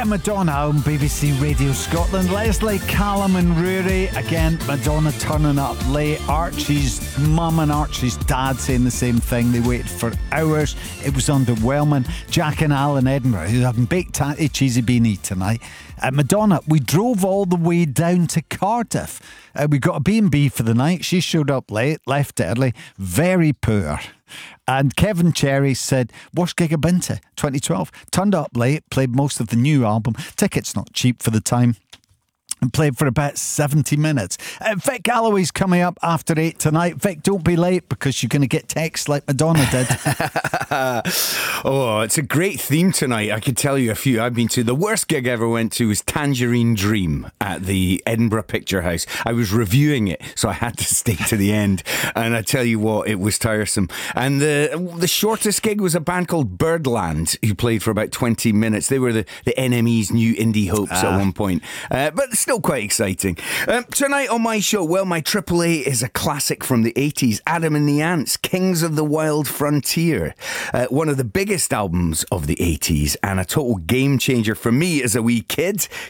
Madonna on BBC Radio Scotland. Leslie, Callum and Rory. Again, Madonna turning up late. Archie's mum and Archie's dad saying the same thing. They waited for hours. It was underwhelming. Jack and Al in Edinburgh, who's having baked tatty cheesy beanie tonight. Madonna, we drove all the way down to Cardiff. We got a B&B for the night. She showed up late, left early. Very poor. And Kevin Cherry said, worst gig I've been to, 2012. Turned up late, played most of the new album. Tickets not cheap for the time. And played for about 70 minutes. Vic Galloway's coming up after 8 tonight. Vic, don't be late because you're going to get texts like Madonna did. Oh, it's a great theme tonight. I could tell you a few I've been to. The worst gig I ever went to was Tangerine Dream at the Edinburgh Picture House. I was reviewing it, so I had to stay to the end. And I tell you what, it was tiresome. And the shortest gig was a band called Birdland, who played for about 20 minutes. They were the NME's new indie hopes at one point. But still quite exciting. Tonight on my show, well, my AAA is a classic from the 80s, Adam and the Ants, Kings of the Wild Frontier. One of the biggest albums of the 80s and a total game changer for me as a wee kid.